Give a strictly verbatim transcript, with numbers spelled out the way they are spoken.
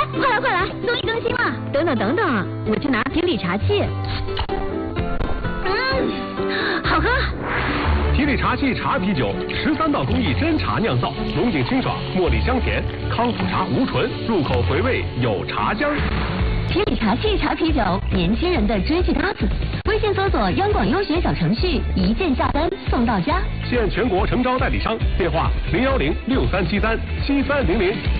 快来快来，综艺更新了！等等等等，我去拿提理茶器。嗯，好喝。 提理茶器茶啤酒，十三道工艺真茶酿造，浓井清爽，茉莉香甜，康普茶无醇，入口回味有茶香。 提理茶器茶啤酒，年轻人的追剧搭子。微信搜索央广优学小程序，一键下单送到家。 现全国诚招代理商，电话零幺零六三七三七三零零。